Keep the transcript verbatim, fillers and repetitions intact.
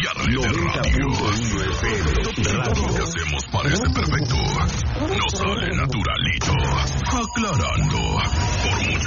cambiarle de radio. Todo lo que hacemos parece perfecto. Nos sale naturalito. Aclarando. Por mucho